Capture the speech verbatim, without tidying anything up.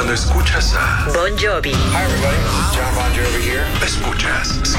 Cuando escuchas a Bon Jovi. Hi everybody, this is John Bon Jovi here. Escuchas